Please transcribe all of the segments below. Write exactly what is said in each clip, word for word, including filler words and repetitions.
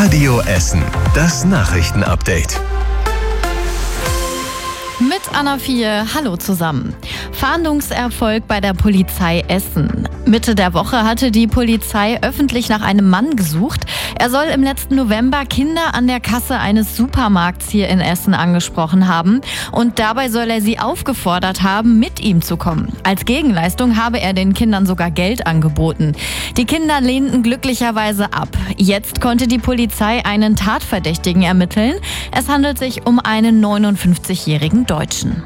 Radio Essen, das Nachrichtenupdate. Mit Anna vier, hallo zusammen. Fahndungserfolg bei der Polizei Essen. Mitte der Woche hatte die Polizei öffentlich nach einem Mann gesucht. Er soll im letzten November Kinder an der Kasse eines Supermarkts hier in Essen angesprochen haben. Und dabei soll er sie aufgefordert haben, mit ihm zu kommen. Als Gegenleistung habe er den Kindern sogar Geld angeboten. Die Kinder lehnten glücklicherweise ab. Jetzt konnte die Polizei einen Tatverdächtigen ermitteln. Es handelt sich um einen neunundfünfzigjährigen Deutschen.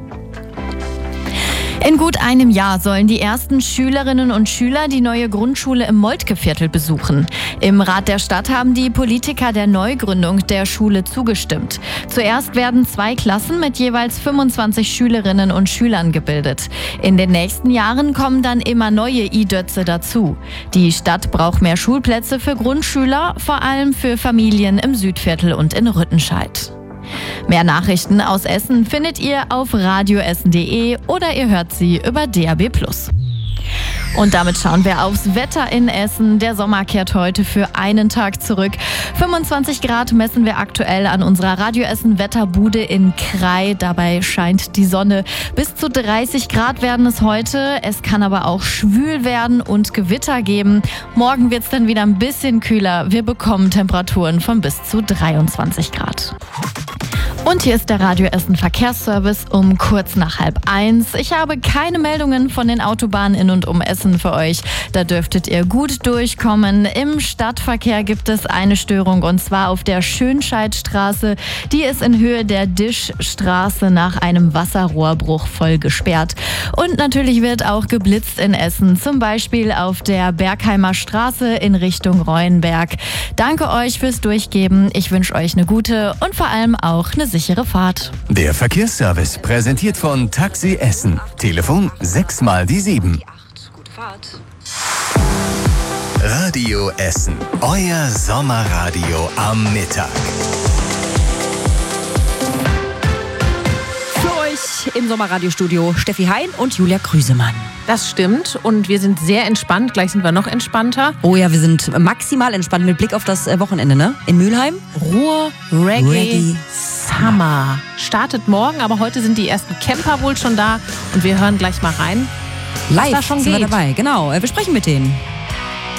In gut einem Jahr sollen die ersten Schülerinnen und Schüler die neue Grundschule im Moltkeviertel besuchen. Im Rat der Stadt haben die Politiker der Neugründung der Schule zugestimmt. Zuerst werden zwei Klassen mit jeweils fünfundzwanzig Schülerinnen und Schülern gebildet. In den nächsten Jahren kommen dann immer neue I-Dötze dazu. Die Stadt braucht mehr Schulplätze für Grundschüler, vor allem für Familien im Südviertel und in Rüttenscheid. Mehr Nachrichten aus Essen findet ihr auf radioessen punkt de oder ihr hört sie über D A B plus. Und damit schauen wir aufs Wetter in Essen. Der Sommer kehrt heute für einen Tag zurück. fünfundzwanzig Grad messen wir aktuell an unserer Radio Essen Wetterbude in Krai. Dabei scheint die Sonne. Bis zu dreißig Grad werden es heute. Es kann aber auch schwül werden und Gewitter geben. Morgen wird es dann wieder ein bisschen kühler. Wir bekommen Temperaturen von bis zu dreiundzwanzig Grad. Und hier ist der Radio Essen Verkehrsservice um kurz nach halb eins. Ich habe keine Meldungen von den Autobahnen in und um Essen für euch. Da dürftet ihr gut durchkommen. Im Stadtverkehr gibt es eine Störung und zwar auf der Schönscheidstraße. Die ist in Höhe der Dischstraße nach einem Wasserrohrbruch voll gesperrt. Und natürlich wird auch geblitzt in Essen, zum Beispiel auf der Bergheimer Straße in Richtung Reuenberg. Danke euch fürs Durchgeben. Ich wünsche euch eine gute und vor allem auch eine sichere Fahrt. Der Verkehrsservice präsentiert von Taxi Essen. Telefon sechs mal die sieben. Gute Fahrt. Radio Essen, euer Sommerradio am Mittag. Für euch im Sommerradiostudio Steffi Hein und Julia Krüsemann. Das stimmt und wir sind sehr entspannt. Gleich sind wir noch entspannter. Oh ja, wir sind maximal entspannt mit Blick auf das Wochenende, ne? In Mülheim. Ruhr Reggae, Reggae Summer. Startet morgen, aber heute sind die ersten Camper wohl schon da und wir hören gleich mal rein. Live was da schon sind wir geht. dabei, genau. Wir sprechen mit denen.